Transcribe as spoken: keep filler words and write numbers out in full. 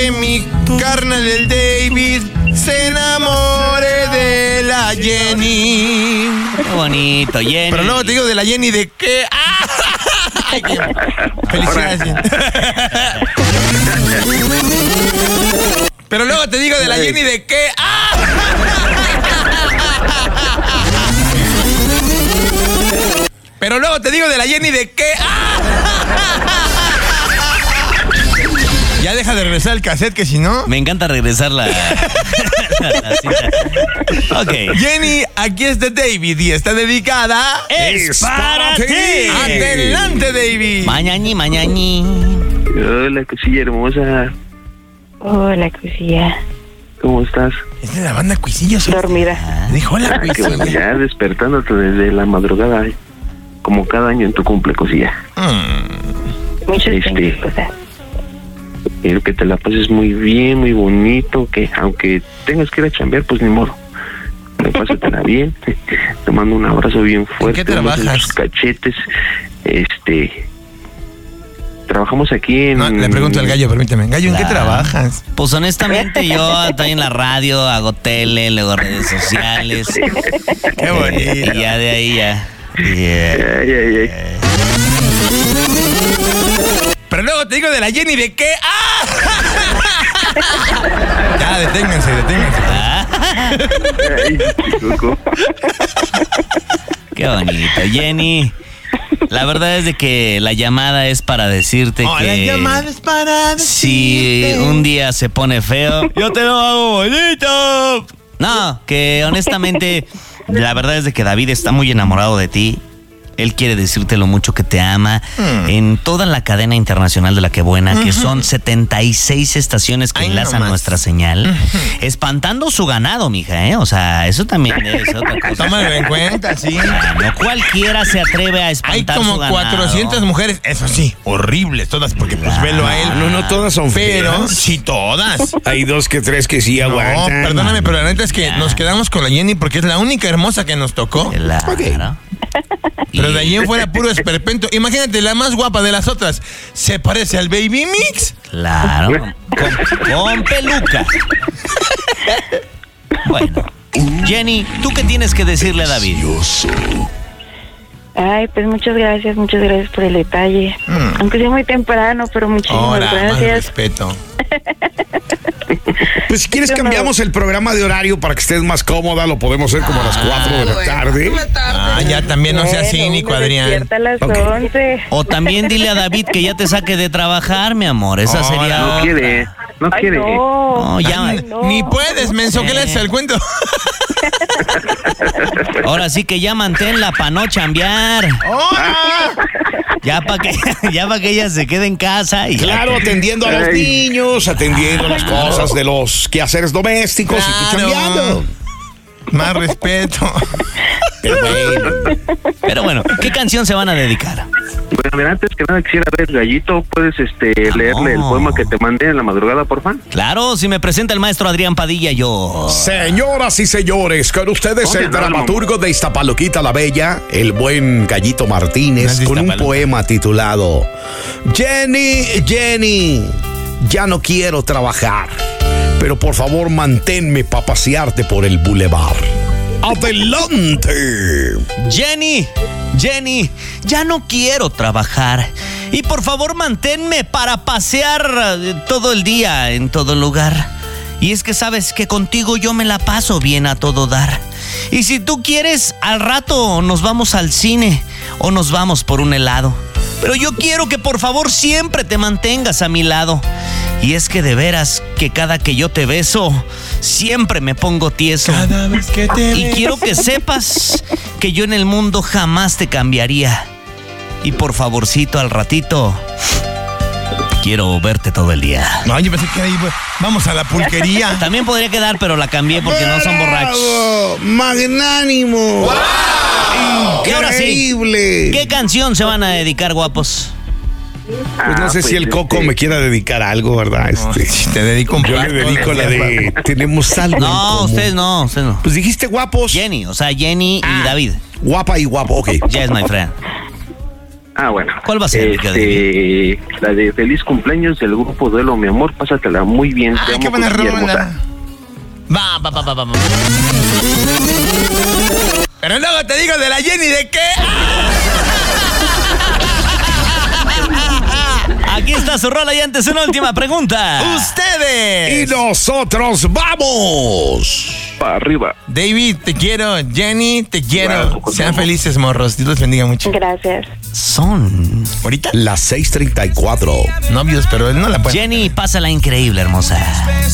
que mi carnal del David se enamore de la Jenny. Qué bonito, Jenny. Pero luego te digo de la Jenny de qué. ¡Ah! Ay, qué... Felicidades, Jenny. Pero luego te digo de la Jenny de qué. ¡Ah! Pero luego te digo de la Jenny de qué. ¡Ah! Ya deja de regresar el cassette, que si no... Me encanta regresar la... la cita. Ok. Jenny, aquí está David y está dedicada... ¡Es para ti! ¡Adelante, David! Mañañi, mañañi. Hola, cosilla hermosa. Hola, cosilla. ¿Cómo estás? Es de la banda Cuisillos. Dormida. Dijo hola, Qué bueno, Cuisillos. ya despertándote desde la madrugada, como cada año en tu cumple, cosilla. Mm. Muchas Este- cosas. Quiero que te la pases muy bien, muy bonito, que aunque tengas que ir a chambear, pues ni modo. Pásatela bien. Te mando un abrazo bien fuerte. ¿En qué trabajas? En tus cachetes. Este... Trabajamos aquí en... No, le pregunto al Gallo, permíteme. Gallo, ¿en qué Claro. trabajas? Pues honestamente yo estoy en la radio, hago tele, luego redes sociales. Qué bonito. Y ya de ahí ya. Yeah. Ay, ay, ay. Pero luego te digo de la Jenny de qué. ¡Ah! Ya, deténganse, deténganse. Ay, chico. Qué bonito, Jenny. La verdad es de que la llamada es para decirte Oh, que la llamada es para si decirte. un día se pone feo, yo te lo hago bonito. No, que honestamente la verdad es de que David está muy enamorado de ti. Él quiere decirte lo mucho que te ama Mm. en toda la cadena internacional de La Que Buena, que son setenta y seis estaciones que Ay, no enlazan más. nuestra señal, espantando su ganado, mija, ¿eh? O sea, eso también es otra cosa. Tómalo en cuenta, sí. Ah, no cualquiera se atreve a Hay espantar como su ganado. cuatrocientas mujeres, eso sí, horribles todas, porque pues velo a él. No, no todas son Pero feas. sí todas. Hay dos que tres que sí No, aguantan. perdóname, pero la neta es que Ya. nos quedamos con la Jenny porque es la única hermosa que nos tocó. Claro. Pero Y- de allí en fuera puro esperpento. Imagínate, la más guapa de las otras se parece al Baby Mix. Claro. Con, con peluca. Bueno. Jenny, ¿tú qué tienes que decirle a David? Ay, pues muchas gracias, muchas gracias por el detalle. Mm. Aunque sea muy temprano, pero muchísimas Ahora, más gracias. respeto. Pues si quieres Yo no- cambiamos el programa de horario para que estés más cómoda, lo podemos hacer como a las cuatro de la tarde. Ah, ya también no seas Bueno, cínico, me Adrián. despierta a las Ok. once. O también dile a David que ya te saque de trabajar, mi amor. Esa Ahora, sería No otra. quiere, no Ay, quiere. no. No, ya. Ay, no. Ni puedes, menso, ¿qué le haces al cuento? Ahora sí que ya manténla para no chambear. ¡Hola! Ya para que, ya pa' que ella se quede en casa. Y ya Claro, que- atendiendo a los Ay. niños, atendiendo las cosas de los quehaceres domésticos y tú Claro. chambeando. Más respeto. Pero bueno, Pero bueno, ¿qué canción se van a dedicar? Bueno, mira, antes que nada quisiera ver, Gallito, ¿puedes este leerle el No. poema que te mandé en la madrugada, porfa? Claro, si me presenta el maestro Adrián Padilla, yo. señoras y señores, con ustedes Oye, el no, dramaturgo de Iztapaluquita la Bella, el buen Gallito No Martínez, es de con un Iztapaluca. poema titulado Jenny, Jenny, ya no quiero trabajar, pero por favor manténme para pasearte por el bulevar. ¡Adelante! Jenny, Jenny, ya no quiero trabajar. Y por favor manténme para pasear eh, todo el día en todo lugar. Y es que sabes que contigo yo me la paso bien a todo dar. Y si tú quieres, al rato nos vamos al cine o nos vamos por un helado. Pero yo quiero que por favor siempre te mantengas a mi lado. Y es que de veras que cada que yo te beso, siempre me pongo tieso. Cada vez que te Y ves- quiero que sepas que yo en el mundo jamás te cambiaría. Y por favorcito al ratito, quiero verte todo el día. No, yo pensé que ahí pues, vamos a la pulquería. También podría quedar, pero la cambié porque no son borrachos. ¡Bravo! ¡Magnánimo! Y ahora sí, ¡Increíble! ¿qué canción se van a dedicar, guapos? Pues no Ah, sé pues, si el Coco este, me quiera dedicar algo, ¿verdad? No, Este, si te dedico un yo le plato dedico la de tenemos algo en No, común. ustedes no, ustedes no. Pues dijiste guapos. Jenny, o sea, Jenny y Ah. David. Guapa y guapo, ok. Yes, my friend. Ah, bueno. ¿Cuál va a ser, mi querido este, La de Feliz Cumpleaños del grupo Duelo, mi amor, pásatela muy bien. Te Ay, amo, qué buena cosilla rola. hermosa. Va, va, va, va, va, va. Pero luego te digo de la Jenny de qué. Aquí está su rola y antes una última pregunta. Y Ustedes. nosotros vamos. Para arriba. David, te quiero. Jenny, te quiero. Claro, pues, Sean vamos. felices, morros. Dios los bendiga mucho. Gracias. Son. Ahorita Las seis treinta y cuatro. novios, pero él no la puede. Jenny, pásala increíble, hermosa.